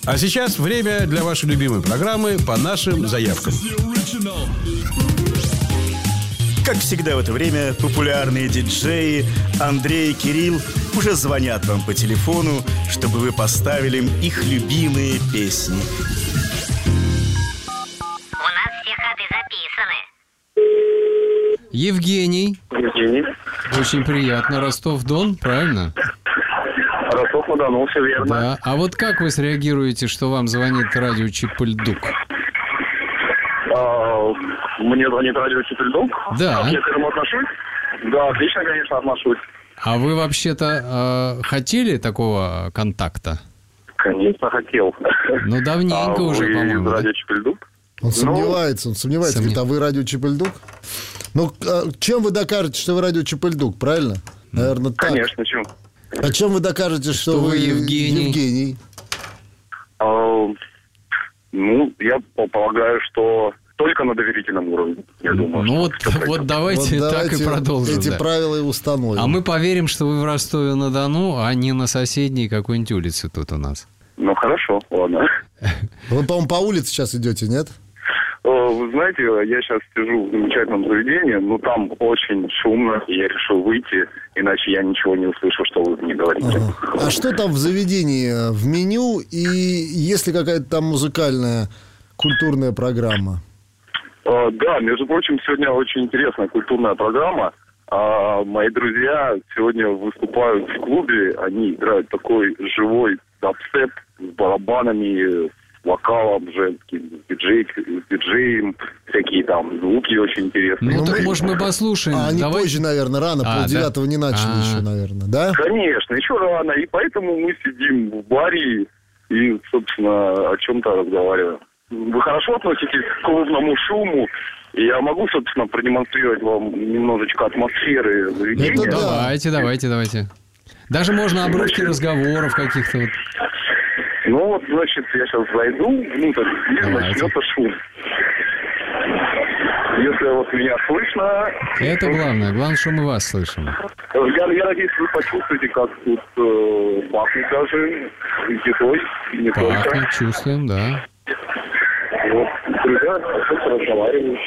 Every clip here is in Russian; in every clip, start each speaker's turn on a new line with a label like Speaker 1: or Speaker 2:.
Speaker 1: А сейчас время для вашей любимой программы «По нашим заявкам».
Speaker 2: Как всегда в это время популярные диджеи Андрей и Кирилл уже звонят вам по телефону, чтобы вы поставили им их любимые песни.
Speaker 3: У нас все ходы записаны.
Speaker 4: Евгений. Очень приятно. Ростов-Дон, правильно?
Speaker 5: Ростов-на-Дону, все верно.
Speaker 4: Да. А вот как вы среагируете, что вам звонит радио Чип-Ль-Дук?
Speaker 5: Мне звонит радио Чип-Ль-Дук?
Speaker 4: Да.
Speaker 5: Как я к этому отношусь? Да, отлично, конечно, отношусь.
Speaker 4: А вы вообще-то хотели такого контакта?
Speaker 5: Конечно, хотел.
Speaker 4: Ну, давненько уже,
Speaker 5: вы
Speaker 4: по-моему.
Speaker 5: радио Чип-Ль-Дук?
Speaker 6: Он сомневается. Говорит, а вы радио Чип-Ль-Дук? Ну, чем вы докажете, что вы радио Чип-Ль-Дук, правильно? Наверное, так.
Speaker 5: Конечно, чем?
Speaker 6: А чем вы докажете, что вы Евгений?
Speaker 5: Ну, я полагаю, что только на доверительном уровне, я думаю.
Speaker 4: Ну, вот давайте так и продолжим.
Speaker 6: Эти правила и установим.
Speaker 4: А мы поверим, что вы в Ростове-на-Дону, а не на соседней какой-нибудь улице тут у нас.
Speaker 5: Ну, хорошо, ладно.
Speaker 6: Вы, по-моему, по улице сейчас идете, нет?
Speaker 5: Вы знаете, я сейчас сижу в замечательном заведении, но там очень шумно, и я решил выйти, иначе я ничего не услышу, что вы мне говорите.
Speaker 6: Ага. А что там в заведении, в меню, и есть ли какая-то там музыкальная, культурная программа?
Speaker 5: Да, между прочим, сегодня очень интересная культурная программа. Мои друзья сегодня выступают в клубе, они играют такой живой дабстеп с барабанами, с вокалом женским, диджеем, всякие там звуки очень интересные.
Speaker 4: Ну, так, может, мы послушаем.
Speaker 6: Они позже, наверное, рано, полдевятого не начали еще, наверное, да?
Speaker 5: Конечно, еще рано, и поэтому мы сидим в баре и, собственно, о чем-то разговариваем. Вы хорошо относитесь к клубному шуму, и я могу, собственно, продемонстрировать вам немножечко атмосферы заведения.
Speaker 4: Давайте. Даже можно обрывки разговоров каких-то вот.
Speaker 5: Ну вот, значит, я сейчас зайду внутрь, и начнется шум. Если вот меня слышно...
Speaker 4: Это главное, что мы вас слышим.
Speaker 5: Я надеюсь, вы почувствуете, как тут пахнет даже едой, не только.
Speaker 4: Пахнет, чувствуем, да.
Speaker 5: Вот, друзья, что-то разговаривают.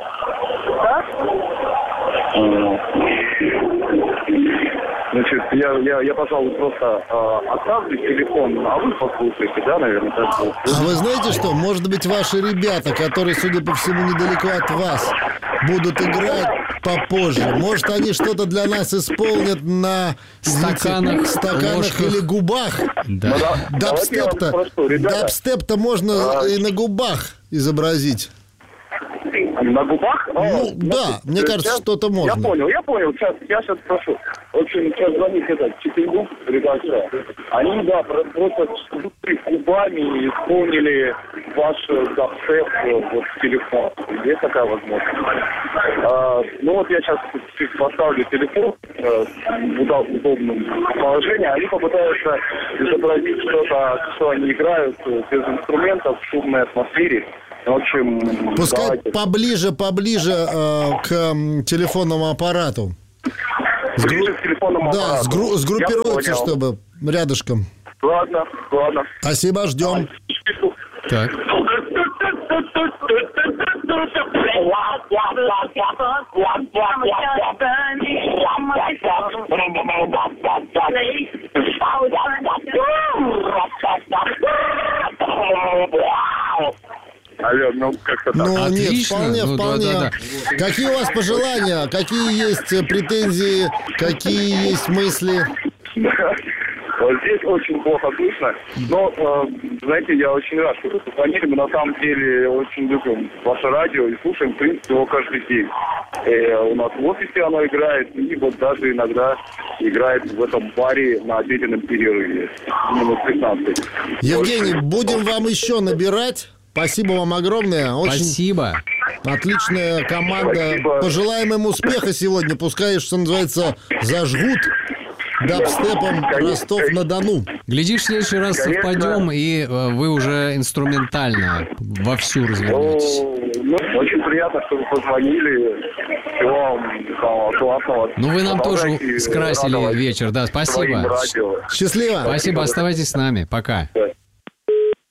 Speaker 5: Значит, я, пожалуй, просто оставлю телефон, а вы послушаете, да, наверное, так будет.
Speaker 6: А вы знаете что? Может быть, ваши ребята, которые, судя по всему, недалеко от вас, будут играть попозже. Может, они что-то для нас исполнят на стаканах или губах. Да. Дабстеп-то можно и на губах изобразить.
Speaker 5: На губах?
Speaker 6: Ну, да, мне кажется, что-то можно.
Speaker 5: Я понял. Я сейчас прошу. В общем, сейчас звонит Чип-Ль-Дук, редактор. Они, да, просто губами исполнили ваш дабстеп вот в телефон. Есть такая возможность? Ну, вот я сейчас поставлю телефон в удобном положении. Они попытаются изобразить что-то, что они играют без инструментов в шумной атмосфере. В общем,
Speaker 6: пускай
Speaker 5: давайте.
Speaker 6: поближе к телефонному аппарату.
Speaker 5: Ближе к телефонному аппарату.
Speaker 6: Сгруппируются, чтобы рядышком.
Speaker 5: Ладно.
Speaker 6: Спасибо, ждем.
Speaker 4: Так.
Speaker 5: Алло, ну как-то так.
Speaker 6: Ну,
Speaker 4: отлично.
Speaker 6: Нет, вполне.
Speaker 4: Да.
Speaker 6: Какие у вас пожелания? Какие есть претензии? Какие есть мысли?
Speaker 5: Вот здесь очень плохо слышно. Но, знаете, я очень рад, что вы позвонили. Мы на самом деле очень любим ваше радио и слушаем, в принципе, его каждый день. У нас в офисе оно играет, и вот даже иногда играет в этом баре на обеденном перерыве. Минус 15.
Speaker 6: Евгений, будем вам еще набирать. Спасибо вам огромное. Очень
Speaker 4: Спасибо.
Speaker 6: Отличная команда.
Speaker 5: Спасибо.
Speaker 6: Пожелаем им успеха сегодня. Пускай, что называется, зажгут дабстепом Ростов-на-Дону.
Speaker 4: Глядишь, в следующий раз совпадем, и вы уже инструментально вовсю развернетесь.
Speaker 5: Ну, очень приятно, что вы позвонили. Всего вам классного.
Speaker 4: Ну, вы нам тоже скрасили вечер, да, спасибо.
Speaker 6: Счастливо.
Speaker 4: Спасибо, оставайтесь с нами, пока.
Speaker 5: Да.